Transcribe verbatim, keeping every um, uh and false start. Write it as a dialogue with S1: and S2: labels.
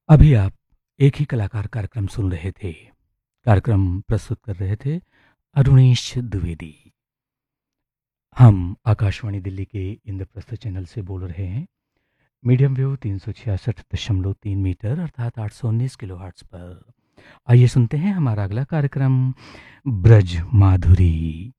S1: अभी आप एक ही कलाकार कार्यक्रम सुन रहे थे। कार्यक्रम प्रस्तुत कर रहे थे अरुणेश द्विवेदी। हम आकाशवाणी दिल्ली के इंद्रप्रस्थ चैनल से बोल रहे हैं। मीडियम वेव तीन सौ छियासठ दशमलव तीन मीटर अर्थात आठ सौ उन्नीस किलो हर्ट्ज पर। आइए सुनते हैं हमारा अगला कार्यक्रम ब्रज माधुरी।